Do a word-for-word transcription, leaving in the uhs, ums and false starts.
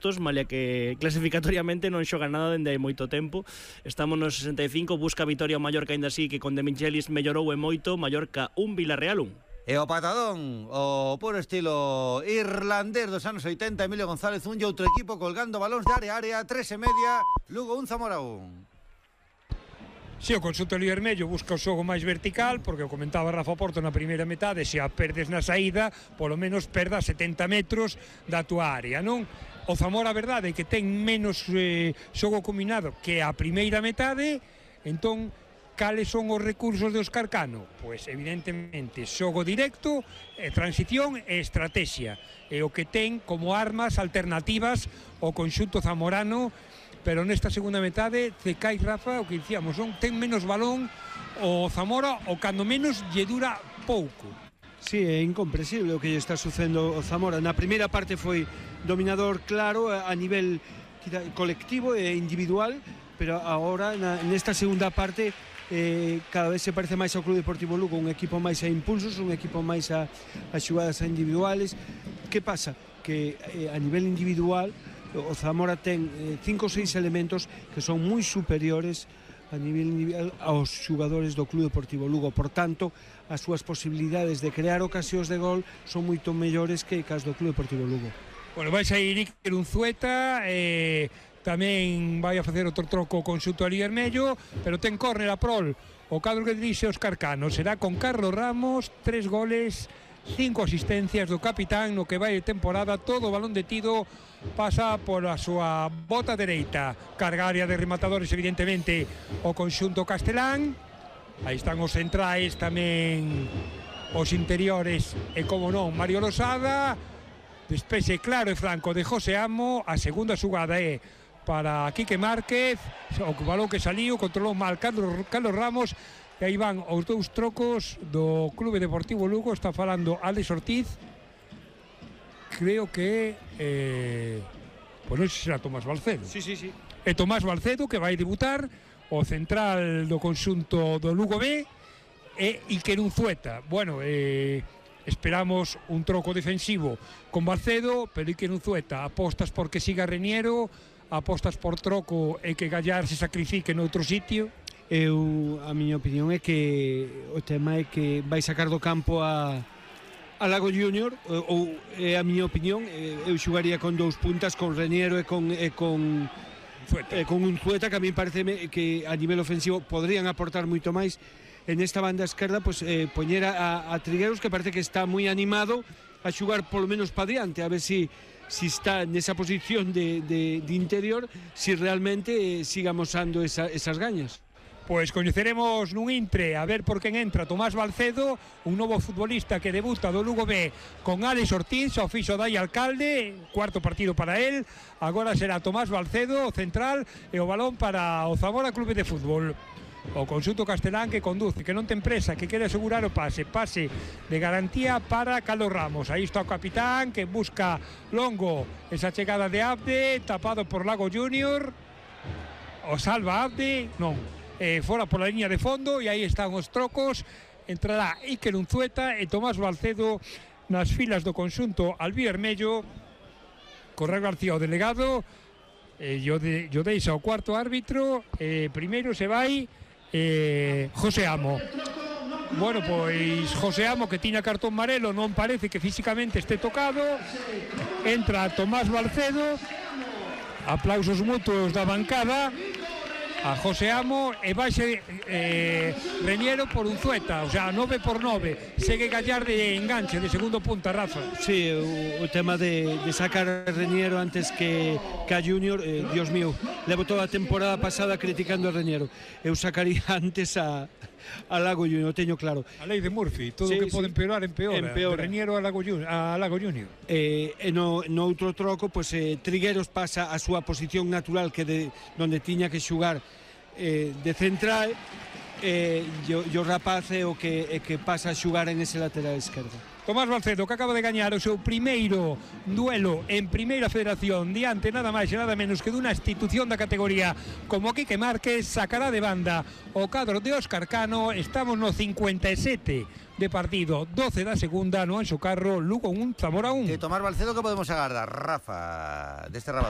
postos, malia que clasificatoriamente non xoga nada dende hai moito tempo. Estamos no sesenta e cinco, busca a vitoria o Mallorca, aínda así que con De Michelis mellorou e moito. Mallorca un, Villarreal un. E o patadón, o puro estilo irlandés dos anos oitenta, Emilio González un e outro equipo colgando balóns de área a área, tres e media, Lugo un, Zamora un. Si, o conxunto vermello busca o xogo máis vertical, porque o comentaba Rafa Porto na primeira metade, se a perdes na saída, polo menos perda setenta metros da tua área, non? O Zamora, a verdade, é que ten menos eh, xogo combinado que a primeira metade, entón, cales son os recursos de Óscar Cano? Pois, evidentemente, xogo directo, eh, transición e estrategia. E o que ten como armas alternativas o conxunto zamorano, pero nesta segunda metade, Cecai, Rafa, o que dicíamos, non ten menos balón o Zamora, o cando menos lle dura pouco. Sí, é incomprensible o que lle está sucedendo o Zamora. Na primeira parte foi dominador claro a nivel colectivo e individual, pero agora nesta segunda parte eh, cada vez se parece máis ao Club Deportivo Lugo, un equipo máis a impulsos, un equipo máis a, a xugadas a individuales. Que pasa? Que eh, a nivel individual o Zamora ten eh, cinco ou seis elementos que son moi superiores a nivel individual aos xugadores do Club Deportivo Lugo. Por tanto, as súas posibilidades de crear ocasións de gol son moito mellores que as do Club Deportivo Lugo. Bueno, vai sair Iker Unzueta, eh, tamén vai a facer outro troco o conxunto ali vermello, pero ten córner a prol o cadro que dirixe Óscar Cano. Será con Carlos Ramos, tres goles, cinco asistencias do capitán no que vai de temporada. Todo o balón detido pasa por a súa bota dereita. Carga área de rematadores, evidentemente, o conxunto castelán. Aí están os centrais, tamén os interiores e, como non, Mario Losada. Despexe claro e franco de José Amo. A segunda xugada é para Quique Márquez, o balón que saliu, controlou mal Carlos, Carlos Ramos, e aí van os dous trocos do Clube Deportivo Lugo. Está falando Alex Ortiz, creo que eh, pois non sei se será Tomás Balcedo. Sí, sí, sí. E Tomás Balcedo, que vai debutar, o central do conxunto do Lugo B, e Iker Unzueta. Bueno, eh, esperamos un troco defensivo con Balcedo, pero Iker Unzueta, apostas porque siga Reniero, apostas por troco e que Gallar se sacrifique noutro sitio? Eu, a miña opinión é que o tema é que vai sacar do campo a, a Lago Júnior, ou é a miña opinión, eu xugaría con dous puntas, con Reniero e con e con Unzueta. E con Unzueta, que a mí parece que a nivel ofensivo podrían aportar moito máis. En esta banda esquerda, pues, eh, poñer a, a Trigueros, que parece que está moi animado a xugar polo menos pa diante, a ver si si está nesa posición de, de, de interior, si realmente eh, siga mosando esa, esas gañas. Pois coñeceremos nun intre a ver por quen entra Tomás Balcedo, un novo futbolista que debuta do Lugo B con Alex Ortiz, o fixo dai alcalde, cuarto partido para él. Agora será Tomás Balcedo, o central, e o balón para o Zamora Clube de Fútbol. O conxunto castelán que conduce, que non ten presa, que quere asegurar o pase, pase de garantía para Carlos Ramos. Aí está o capitán que busca longo esa chegada de Abde, tapado por Lago Júnior. O salva Abde, non, eh, fora pola liña de fondo, e aí están os trocos. Entrará Iker Unzueta e Tomás Balcedo nas filas do conxunto albivermello. Correo García, o delegado, eh, yo, de, yo deixa o cuarto árbitro. eh, primeiro se vai Eh, José Amo. Bueno, pois José Amo, que tiña cartón amarelo, non parece que físicamente este tocado. Entra Tomás Balcedo, aplausos mutuos da bancada a José Amo, e baixe eh, Reniero por Unzueta, o sea, nove por nove. Segue Gallar de enganche, de segundo punta, Rafa. Sí, o, o tema de, de sacar a Reniero antes que, que a Júnior, eh, Dios mío, levo toda a temporada pasada criticando a Reniero. Eu sacaría antes a, a Lago Júnior, teño claro. A lei de Murphy, todo o sí, que sí. pode empeorar, empeora. empeora. De Reniero a Lago Júnior. A Lago Júnior. Eh, e no, no outro troco, pues, eh, Trigueros pasa a súa posición natural, que de, donde tiña que xugar eh, de central, eh, yo, yo rapaz é o que, é que pasa a xugar en ese lateral esquerdo. Tomás Balcedo, que acaba de gañar o seu primeiro duelo en Primeira Federación diante nada máis e nada menos que dunha institución da categoría como Quique Márquez. Sacará de banda o cadro de Óscar Cano. Estamos no cincuenta e sete de partido, doce da segunda, no Anxo Carro, Lugo un, Zamora un. De Tomás Balcedo, que podemos agardar, Rafa, deste Rafa?